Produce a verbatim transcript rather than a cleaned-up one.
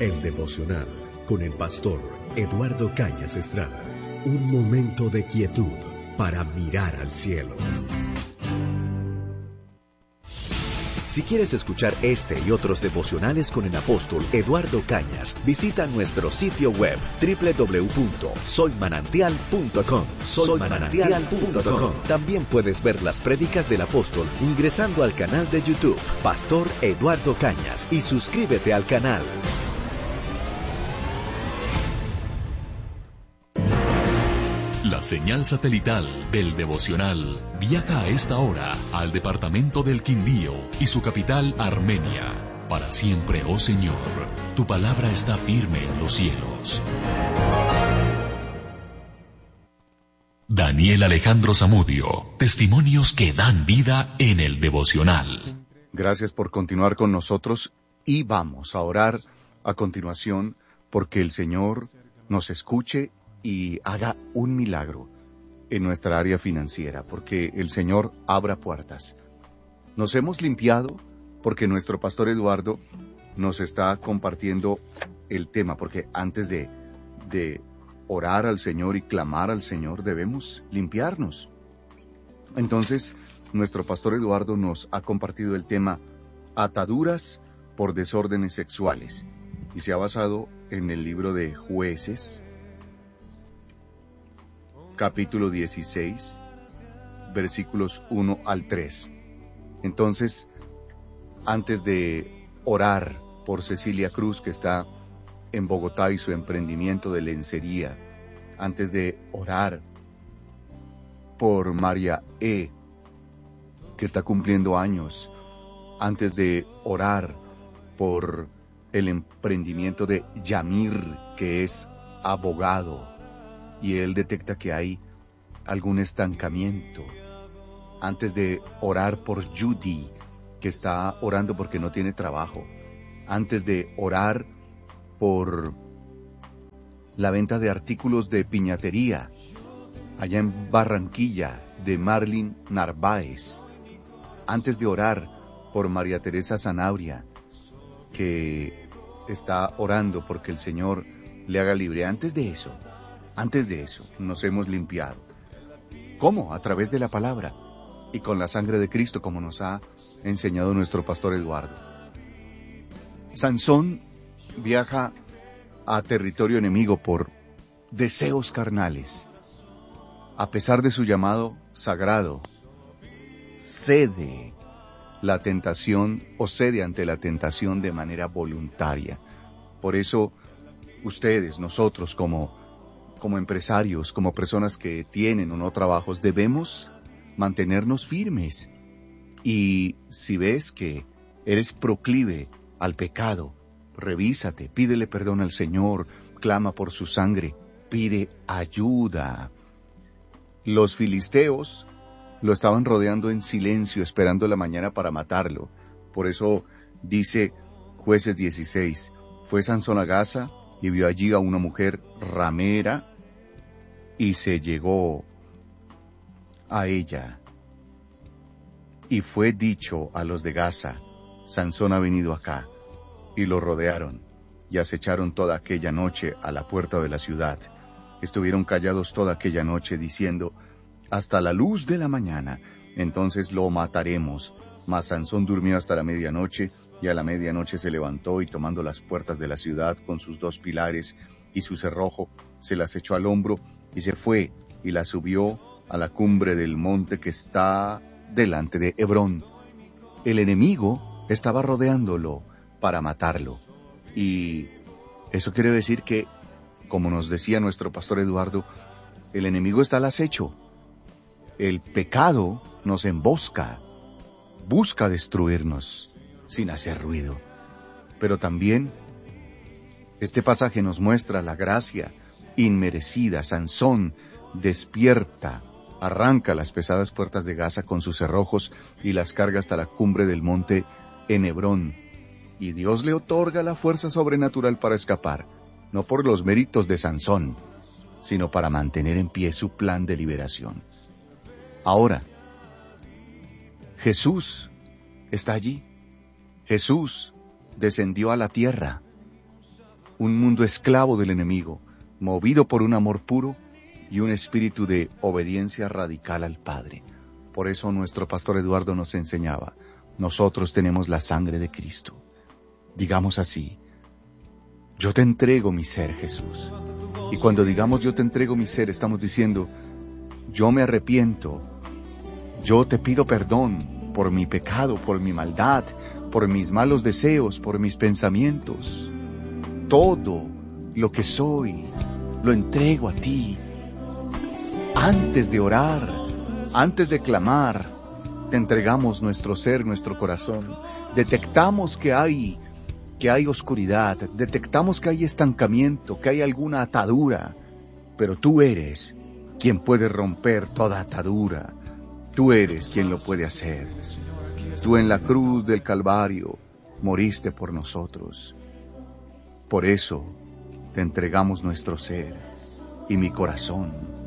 El devocional con el pastor Eduardo Cañas Estrada. Un momento de quietud para mirar al cielo. Si quieres escuchar este y otros devocionales con el apóstol Eduardo Cañas, visita nuestro sitio web doble u doble u doble u punto soy manantial punto com. soy manantial punto com. También puedes ver las prédicas del apóstol ingresando al canal de YouTube Pastor Eduardo Cañas y suscríbete al canal. La señal satelital del devocional viaja a esta hora al departamento del Quindío y su capital Armenia. Para siempre, oh Señor, tu palabra está firme en los cielos. Daniel Alejandro Zamudio, testimonios que dan vida en el devocional. Gracias por continuar con nosotros y vamos a orar a continuación porque el Señor nos escuche y haga un milagro en nuestra área financiera, porque el Señor abra puertas. Nos hemos limpiado porque nuestro pastor Eduardo nos está compartiendo el tema, porque antes de, de orar al Señor y clamar al Señor debemos limpiarnos. Entonces, nuestro pastor Eduardo nos ha compartido el tema ataduras por desórdenes sexuales y se ha basado en el libro de Jueces, capítulo dieciséis, versículos uno al tres. Entonces, antes de orar por Cecilia Cruz, que está en Bogotá y su emprendimiento de lencería, antes de orar por María E., que está cumpliendo años, antes de orar por el emprendimiento de Yamir, que es abogado, y él detecta que hay algún estancamiento, antes de orar por Judy, que está orando porque no tiene trabajo, antes de orar por la venta de artículos de piñatería allá en Barranquilla de Marlin Narváez, antes de orar por María Teresa Zanabria, que está orando porque el Señor le haga libre, antes de eso, Antes de eso, nos hemos limpiado. ¿Cómo? A través de la palabra y con la sangre de Cristo, como nos ha enseñado nuestro pastor Eduardo. Sansón viaja a territorio enemigo por deseos carnales. A pesar de su llamado sagrado, cede la tentación o cede ante la tentación de manera voluntaria. Por eso, ustedes, nosotros como como empresarios, como personas que tienen o no trabajos, debemos mantenernos firmes. Y si ves que eres proclive al pecado, revísate, pídele perdón al Señor, clama por su sangre, pide ayuda. Los filisteos lo estaban rodeando en silencio, esperando la mañana para matarlo. Por eso dice Jueces dieciséis, fue Sansón a Gaza y vio allí a una mujer ramera, y se llegó a ella. Y fue dicho a los de Gaza, Sansón ha venido acá. Y lo rodearon, y acecharon toda aquella noche a la puerta de la ciudad. Estuvieron callados toda aquella noche, diciendo, hasta la luz de la mañana, entonces lo mataremos. Mas Sansón durmió hasta la medianoche, y a la medianoche se levantó, y tomando las puertas de la ciudad con sus dos pilares y su cerrojo, se las echó al hombro, y se fue, y la subió a la cumbre del monte que está delante de Hebrón. El enemigo estaba rodeándolo para matarlo. Y eso quiere decir que, como nos decía nuestro pastor Eduardo, el enemigo está al acecho. El pecado nos embosca, busca destruirnos sin hacer ruido. Pero también este pasaje nos muestra la gracia inmerecida. Sansón despierta, arranca las pesadas puertas de Gaza con sus cerrojos y las carga hasta la cumbre del monte en Hebrón. Y Dios le otorga la fuerza sobrenatural para escapar, no por los méritos de Sansón, sino para mantener en pie su plan de liberación. Ahora, Jesús está allí. Jesús descendió a la tierra un mundo esclavo del enemigo, movido por un amor puro y un espíritu de obediencia radical al Padre. Por eso nuestro pastor Eduardo nos enseñaba, nosotros tenemos la sangre de Cristo. Digamos así, yo te entrego mi ser, Jesús. Y cuando digamos yo te entrego mi ser, estamos diciendo, yo me arrepiento, yo te pido perdón por mi pecado, por mi maldad, por mis malos deseos, por mis pensamientos. Todo lo que soy, lo entrego a ti. Antes de orar, antes de clamar, te entregamos nuestro ser, nuestro corazón. Detectamos que hay, que hay oscuridad, detectamos que hay estancamiento, que hay alguna atadura, pero tú eres quien puede romper toda atadura. Tú eres quien lo puede hacer. Tú en la cruz del Calvario moriste por nosotros. Por eso te entregamos nuestro ser y mi corazón.